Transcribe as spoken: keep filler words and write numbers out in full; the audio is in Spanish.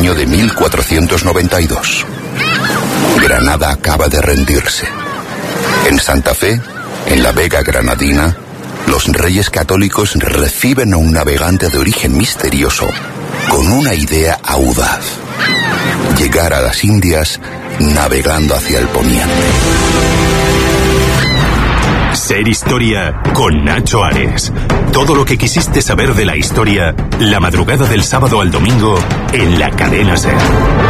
año de mil cuatrocientos noventa y dos. Granada acaba de rendirse. En Santa Fe, en la Vega Granadina, los Reyes Católicos reciben a un navegante de origen misterioso con una idea audaz: llegar a las Indias navegando hacia el poniente. Ser Historia con Nacho Ares. Todo lo que quisiste saber de la historia, la madrugada del sábado al domingo en la Cadena Ser.